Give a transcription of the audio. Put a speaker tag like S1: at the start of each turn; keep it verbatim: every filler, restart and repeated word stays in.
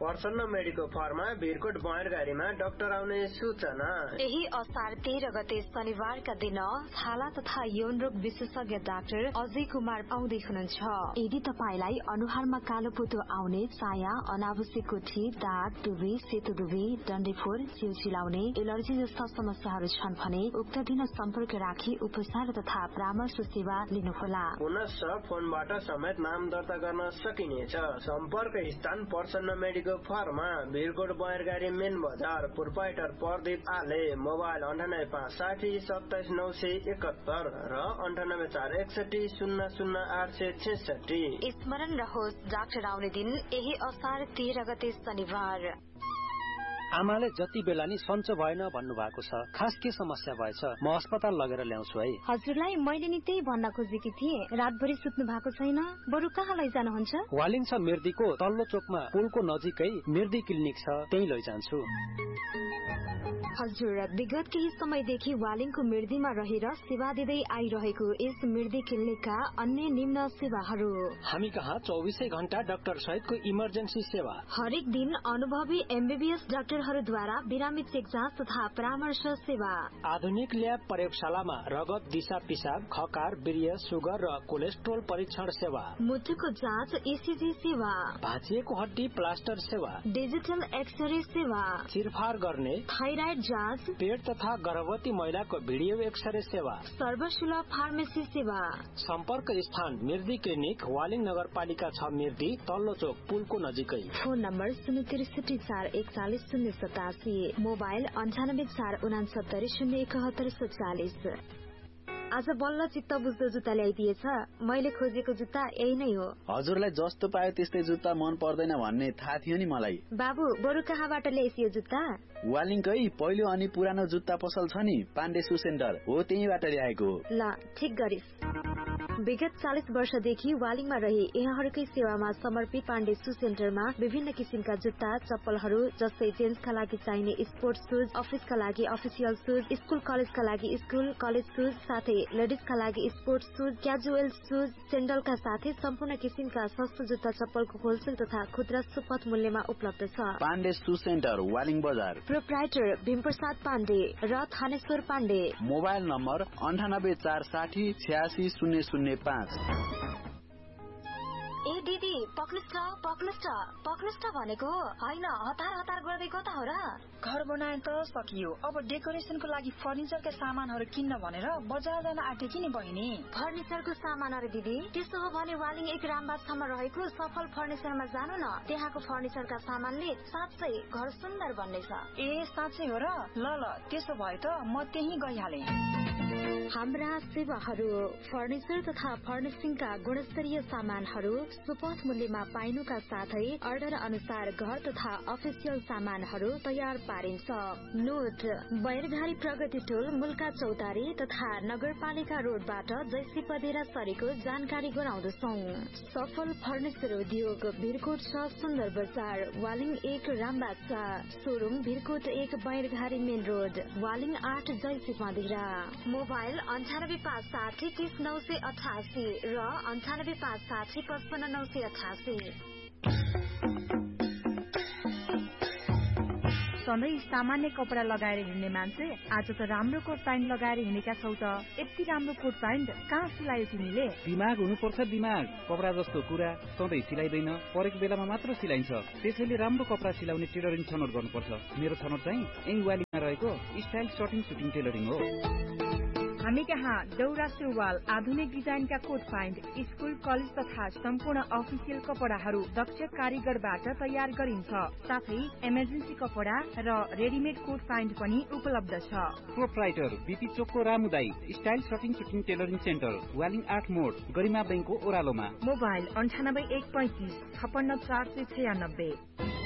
S1: प्रसन्न medical pharma Bhirkot बयरगारीमा doctor आउने सूचना।
S2: यही असार तेह्र गते शनिबारका दिन छाला तथा यौन रोग विशेषज्ञ डाक्टर अजय कुमार आउँदै हुनुहुन्छ। यदि तपाईलाई अनुहारमा कालो पोतो आउने, चाया, अनावश्यक कोठी, दाग, दुबी, सेतो दुबी, डन्डीफोर, जिउ चिलाउने, एलर्जी जस्ता समस्याहरू छन् भने उक्त दिन सम्पर्क राखी उपचार तथा परामर्श सेवा लिनुहोला।
S1: पुनश्च फोनबाट समेत नाम दर्ता गर्न सकिनेछ। सम्पर्क स्थान प्रसन्न मेडिकल फार्मा भिरकोट बयरगारी मेन बजार। प्रोपाइटर प्रदीप आले। मोबाइल अन्ठानब्बे पाँच साठी सत्ताइस नौ सय एकहत्तर र अन्ठानब्बे चार एकसठी शून्य शून्य आठ सय छेसठी।
S2: स्मरण रहोस्, डाक्टर आउने दिन यही असार तेह्र गते शनिबार।
S3: आमाले जति बेला नि सन्चो भएन भन्नु भएको छ, खास के समस्या भएछ? म अस्पताल लगेर ल्याउँछु है।
S2: हजुरलाई मैले नि त्यही भन्न खोजेकी थिएँ। रातभरि सुत्नु भएको छैन, बरु कहाँ लैजानुहुन्छ?
S3: वालिङ छ मिर्दीको तल्लो चोकमा पुलको नजिकै मिर्दी क्लिनिक छ, त्यही लैजान्छु।
S2: हजुर, विगत केही समयदेखि वालिङको मिर्दीमा रहेर सेवा दिँदै आइरहेको यस मिर्दी क्लिनिकका अन्य निम्न सेवाहरू।
S3: हामी कहाँ चौबिसै घण्टा डाक्टर सहितको इमर्जेन्सी सेवा।
S2: हरेक दिन अनुभवी एमबीबीएस डाक्टरहरूद्वारा बिरामी चेक जाँच तथा परामर्श सेवा।
S3: आधुनिक ल्याब प्रयोगशालामा रगत, दिशा पिसाब, खकार, वीर्य, सुगर र कोलेस्ट्रोल परीक्षण सेवा।
S2: मुटुको जाँच, ईसीजी सेवा।
S3: भाँचिएको हड्डी प्लास्टर सेवा।
S2: डिजिटल एक्सरे सेवा।
S3: चिरफार गर्ने
S2: थाइराइड जाँच,
S3: पेट तथा गर्भवती महिलाको भिडियो एक्सरे सेवा।
S2: सर्वसुलभ फार्मेसी सेवा।
S3: सम्पर्क स्थान मिर्दी क्लिनिक, वालिङ नगरपालिका छ मिर्दी, तल्लो चोक पुलको नजिकै।
S2: फोन नम्बर शून्य त्रिसठी चार एकचालिस शून्य सतासी। मोबाइल अन्ठानब्बे चार उनासत्तरी शून्य एकहत्तर सत्तालिस। आज बल्ल चित्त बुझ्दो जुत्ता ल्याइदिएछ। मैले खोजेको जुत्ता यही नै हो।
S4: हजुरलाई जस्तो पायो त्यस्तै जुत्ता मन पर्दैन भन्ने थाहा थियो नि मलाई।
S2: बाबु, बरु कहाँबाट ल्याइस यो जुत्ता?
S4: वालिङकै पहिलो अनि पुरानो जुत्ता पसल छ नि, पाण्डे सु सेन्टर हो, त्यहीबाट ल्याएको।
S2: ल, ठिक गरिस्। विगत चालिस वर्षदेखि वालिङमा रहे यहाँहरूकै सेवामा समर्पित पाण्डे सु सेन्टरमा विभिन्न किसिमका जुत्ता, चप्पलहरू जस्तै जेन्ट्सका लागि चाहिने स्पोर्ट्स सुज, अफिसका लागि अफिसियल सुज, स्कुल कलेजका लागि स्कुल कलेज सुज, साथै लेडिजका लागि स्पोर्ट्स सुज, क्याजुअल सुज, सेन्डलका साथै सम्पूर्ण किसिमका सस्तो जुत्ता चप्पलको होलसेल तथा खुद्रा सुपथ मूल्यमा उपलब्ध छ।
S4: पाण्डे सु सेन्टर, वालिङ बजार।
S2: प्रोप्राइटर भीमप्रसाद पाण्डे र थानेश्वर पाण्डे।
S4: मोबाइल नम्बर अन्ठानब्बे चार साठी छ्यासी शून्य शून्य पाँच।
S2: ए दिदी, पक्नुस् न पक्नुस् न पक्नुस् न भनेको होइन, हतार हतार गर्दै कता हो र?
S5: घर बनाए त सकियो, अब डेकोरेसनको लागि फर्निचरका सामानहरू किन्न भनेर बजार जान आँटेकी नि बहिनी।
S2: फर्निचरको सामानहरू दिदी? त्यसो हो भने वालिङ एक रामबागमा रहेको सफल फर्निचरमा जानु न। त्यहाँको फर्निचरका सामानले साँच्चै घर सुन्दर बन्नेछ।
S5: ए साँच्चै हो र? ल ल, त्यसो भए त म त्यही गइहाले।
S2: हाम्रा सेवाहरू फर्निचर तथा फर्निशिङका गुणस्तरीय सामानहरू सुपथ मूल्यमा पाइनुका साथै अर्डर अनुसार घर तथा अफिसियल सामानहरू तयार पारिन्छ। नोट, बैरघारी प्रगति टोल, मुल्का चौतारी तथा नगरपालिका रोडबाट जैसी पदेरा सरेको जानकारी गराउँदछौ। सफल फर्निचर उद्योग भिरकोट छ सुन्दर बजार, वालिङ एक रामबाग छ, सोरुम भिरकोट एक बैरघारी मेन रोड, वालिङ आठ जैसी पदेरा। मोबाइल अन्ठानब्बे पाँच साठी तीस नौ सय अठासी र अन्ठानब्बे पाँच साठी पचपन्न नौ सय अठासी।
S6: सधैँ सामान्य कपडा लगाएर हिँड्ने मान्छे आज त राम्रो कोट प्यान्ट लगाएर हिँडेका छौ त। यति राम्रो कोट प्यान्ट कहाँ सिलायो तिमीले?
S7: दिमाग हुनुपर्छ दिमाग। कपडा जस्तो कुरा सधैँ सिलाइदैन, परेको बेलामा मात्र सिलाइन्छ। त्यसैले राम्रो कपडा सिलाउने टेलरिङ छनौट गर्नुपर्छ। मेरो छनौट चाहिँ यही वालिङमा रहेको स्टाइल सर्टिङ सुटिङ टेलरिङ हो।
S6: हामी कहाँ दौरा सुरुवाल, आधुनिक डिजाइनका कोट प्यान्ट, स्कुल कलेज तथा सम्पूर्ण अफिसियल कपडाहरू दक्ष कारीगरबाट तयार गरिन्छ। साथै इमर्जेन्सी कपडा र रेडिमेड कोट प्यान्ट पनि उपलब्ध छ।
S7: प्रोप्राइटर बीपी चोकको रामुदाई style shirting shooting tailoring centre, Waling आठ मोड, गरिमा बैंकको ओह्रालोमा।
S6: मोबाइल अन्ठानब्बे एक पैंतिस छप्पन्न चार सय छयानब्बे।